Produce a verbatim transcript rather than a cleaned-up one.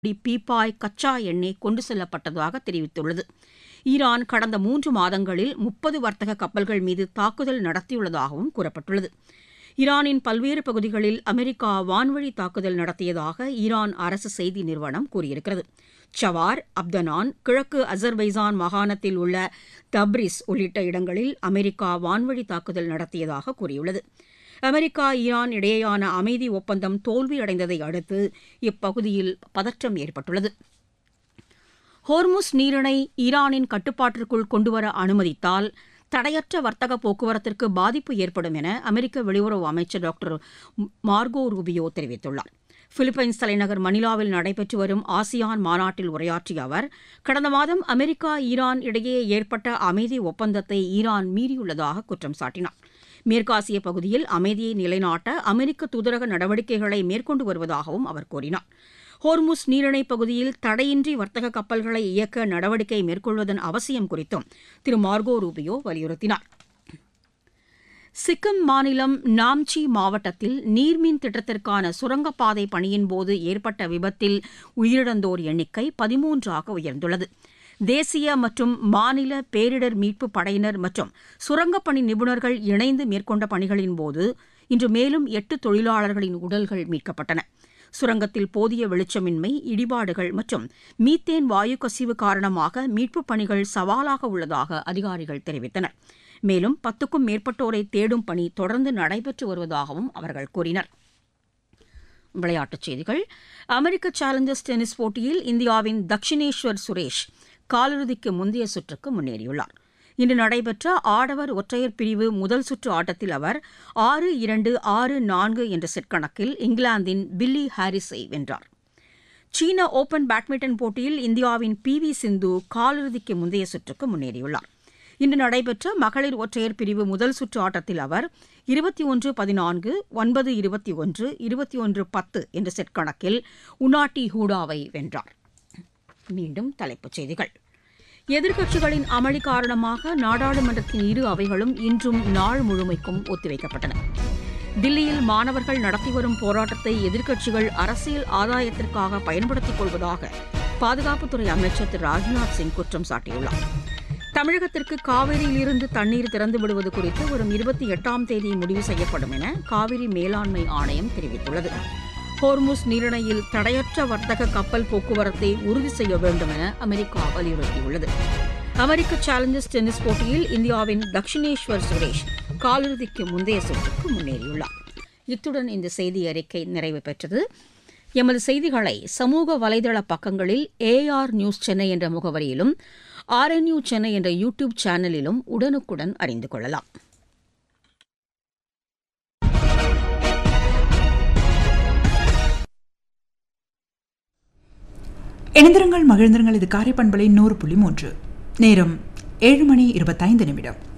பீப்பாய் கச்சா எண்ணெய் கொண்டு செல்லப்பட்டதாக தெரிவித்துள்ளது. ஈரான் கடந்த மூன்று மாதங்களில் முப்பது வர்த்தக கப்பல்கள் மீது தாக்குதல் நடத்தியுள்ளதாகவும் கூறப்பட்டுள்ளது. ஈரானின் பல்வேறு பகுதிகளில் அமெரிக்கா வான்வழி தாக்குதல் நடத்தியதாக ஈரான் அரசு செய்தி நிறுவனம் கூறியிருக்கிறது. சவார், அப்தனான், கிழக்கு அசர்பைசான் மாகாணத்தில் உள்ள தப்ரிஸ் உள்ளிட்ட இடங்களில் அமெரிக்கா வான்வழி தாக்குதல் நடத்தியதாக கூறியுள்ளது. அமெரிக்கா ஈரான் இடையேயான அமைதி ஒப்பந்தம் தோல்வியடைந்ததை அடுத்து இப்பகுதியில் பதற்றம் ஏற்பட்டுள்ளது. ஹோர்முஸ் நீரிணை ஈரானின் கட்டுப்பாட்டிற்குள் கொண்டுவர அனுமதித்தால் தடையற்ற வர்த்தக போக்குவரத்திற்கு பாதிப்பு ஏற்படும் என அமெரிக்க வெளியுறவு அமைச்சர் டாக்டர் மார்கோ ரூபியோ தெரிவித்துள்ளார். பிலிப்பைன்ஸ் தலைநகர் மணிலாவில் நடைபெற்று வரும் ஆசியான் மாநாட்டில் உரையாற்றிய அவர், கடந்த மாதம் அமெரிக்கா ஈரான் இடையே ஏற்பட்ட அமைதி ஒப்பந்தத்தை ஈரான் மீறியுள்ளதாக குற்றம் சாட்டினார். மேற்காசிய பகுதியில் அமைதியை நிலைநாட்ட அமெரிக்க தூதரக நடவடிக்கைகளை மேற்கொண்டு வருவதாகவும் அவர் கூறினார். ஹோர்முஸ் நீரிணை பகுதியில் தடையின்றி வர்த்தக கப்பல்களை இயக்க நடவடிக்கை மேற்கொள்வதன் அவசியம் குறித்தும் திரு மார்கோ ரூபியோ வலியுறுத்தினார். சிக்கிம் மாநிலம் நாம்சி மாவட்டத்தில் நீர்மின் திட்டத்திற்கான சுரங்கப்பாதை பணியின்போது ஏற்பட்ட விபத்தில் உயிரிழந்தோர் எண்ணிக்கை பதிமூன்றாக உயர்ந்துள்ளது. தேசிய மற்றும் மாநில பேரிடர் மீட்பு படையினர் மற்றும் சுரங்கப்பணி நிபுணர்கள் இணைந்து மேற்கொண்ட பணிகளின்போது இன்று மேலும் எட்டு தொழிலாளர்களின் உடல்கள் மீட்கப்பட்டன. சுரங்கத்தில் போதிய வெளிச்சமின்மை, இடிபாடுகள் மற்றும் மீத்தேன் வாயு கசிவு காரணமாக மீட்புப் பணிகள் சவாலாக உள்ளதாக அதிகாரிகள் தெரிவித்தனர். மேலும் பத்துக்கும் மேற்பட்டோரை தேடும் பணி தொடர்ந்து நடைபெற்று வருவதாகவும் அவர்கள் கூறினர். விளையாட்டுச் செய்திகள். அமெரிக்க சேலஞ்சர்ஸ் டென்னிஸ் போட்டியில் இந்தியாவின் தக்ஷினேஸ்வர் சுரேஷ் காலிறுதிக்கு முந்தைய சுற்றுக்கு முன்னேறியுள்ளார். இன்று நடைபெற்ற ஆடவர் ஒற்றையர் பிரிவு முதல் சுற்று ஆட்டத்தில் அவர் ஆறு இரண்டு ஆறு நான்கு என்ற செட் கணக்கில் இங்கிலாந்தின் பில்லி ஹாரிஸை வென்றார். சீன ஓபன் பேட்மிண்டன் போட்டியில் இந்தியாவின் பி வி சிந்து காலிறுதிக்கு முந்தைய சுற்றுக்கு முன்னேறியுள்ளார். இன்று நடைபெற்ற மகளிர் ஒற்றையர் பிரிவு முதல் சுற்று ஆட்டத்தில் அவர் இருபத்தி ஒன்று பதினான்கு, ஒன்பது இருபத்தி ஒன்று, இருபத்தி ஒன்று பத்து என்ற செட் கணக்கில் உனாட்டி ஹூடாவை வென்றார். மீண்டும் தலைப்புச் செய்திகள். எதிர்க்கட்சிகளின் அமளி காரணமாக நாடாளுமன்றத்தின் இரு அவைகளும் இன்றும் நாள் முழுமைக்கும் ஒத்திவைக்கப்பட்டன. தில்லியில் மாணவர்கள் நடத்தி வரும் போராட்டத்தை எதிர்க்கட்சிகள் அரசியல் ஆதாயத்திற்காக பயன்படுத்திக் கொள்வதாக பாதுகாப்புத்துறை அமைச்சர் திரு ராஜ்நாத் சிங் குற்றம் சாட்டியுள்ளார். தமிழகத்திற்கு காவிரியிலிருந்து தண்ணீர் திறந்துவிடுவது குறித்து வரும் இருபத்தி எட்டாம் தேதி முடிவு செய்யப்படும் என காவிரி மேலாண்மை ஆணையம் தெரிவித்துள்ளது. ஹோர்முஸ் நீரிணையில் தடையற்ற வர்த்தக கப்பல் போக்குவரத்தை உறுதி செய்ய வேண்டும் என அமெரிக்கா வலியுறுத்தியுள்ளது. அமெரிக்க சேலஞ்சர்ஸ் டென்னிஸ் போட்டியில் இந்தியாவின் தக்ஷினேஸ்வர் சுரேஷ் காலிறுதிக்கு முந்தைய சுற்றுக்கு முன்னேறியுள்ளார். இத்துடன் இந்த செய்தி அறிக்கை நிறைவு பெற்றது. எமது செய்திகளை சமூக வலைதள பக்கங்களில் ஏஆர் நியூஸ் சென்னை என்ற முகவரியிலும் ஆர்என்யூ சென்னை என்ற யூடியூப் சேனலிலும் உடனுக்குடன் அறிந்து கொள்ளலாம். இணைந்திருங்கள், மகிழ்ந்திருங்கள். இது காரை பண்பலை நூறு புள்ளி மூன்று. நேரம் ஏழு மணி இருபத்தைந்து நிமிடம்.